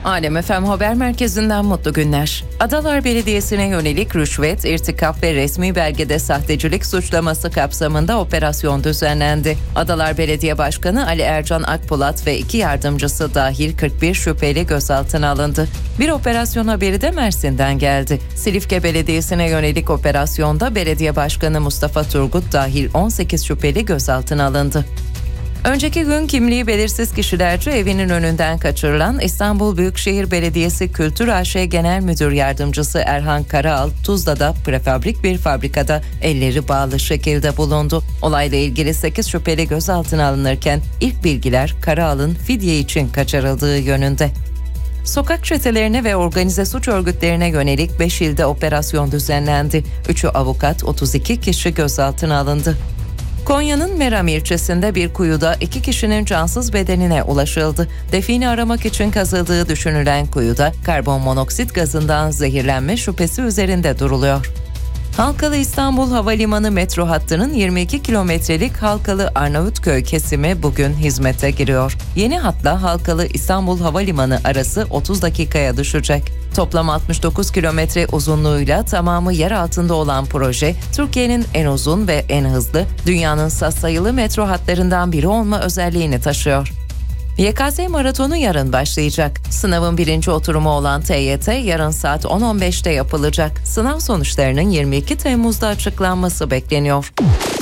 Alem FM Haber Merkezi'nden mutlu günler. Adalar Belediyesi'ne yönelik rüşvet, irtikap ve resmi belgede sahtecilik suçlaması kapsamında operasyon düzenlendi. Adalar Belediye Başkanı Ali Ercan Akpolat ve 2 yardımcısı dahil 41 şüpheli gözaltına alındı. Bir operasyon haberi de Mersin'den geldi. Silifke Belediyesi'ne yönelik operasyonda Belediye Başkanı Mustafa Turgut dahil 18 şüpheli gözaltına alındı. Önceki gün kimliği belirsiz kişilerce evinin önünden kaçırılan İstanbul Büyükşehir Belediyesi Kültür AŞ Genel Müdür Yardımcısı Erhan Karaal, Tuzla'da prefabrik bir fabrikada elleri bağlı şekilde bulundu. Olayla ilgili 8 şüpheli gözaltına alınırken ilk bilgiler Karaal'ın fidye için kaçırıldığı yönünde. Sokak çetelerine ve organize suç örgütlerine yönelik 5 ilde operasyon düzenlendi. 3'ü avukat, 32 kişi gözaltına alındı. Konya'nın Meram ilçesinde bir kuyuda 2 kişinin cansız bedenine ulaşıldı. Defini aramak için kazıldığı düşünülen kuyuda karbon monoksit gazından zehirlenme şüphesi üzerinde duruluyor. Halkalı İstanbul Havalimanı metro hattının 22 kilometrelik Halkalı Arnavutköy kesimi bugün hizmete giriyor. Yeni hatla Halkalı İstanbul Havalimanı arası 30 dakikaya düşecek. Toplam 69 kilometre uzunluğuyla tamamı yer altında olan proje, Türkiye'nin en uzun ve en hızlı, dünyanın sayılı metro hatlarından biri olma özelliğini taşıyor. YKS maratonu yarın başlayacak. Sınavın 1. oturumu olan TYT yarın saat 10.15'te yapılacak. Sınav sonuçlarının 22 Temmuz'da açıklanması bekleniyor.